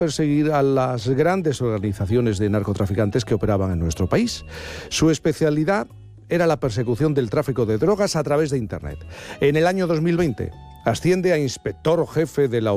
perseguir a las grandes organizaciones de narcotraficantes que operaban en nuestro país. Su especialidad era la persecución del tráfico de drogas a través de Internet. En el año 2020 asciende a inspector jefe de la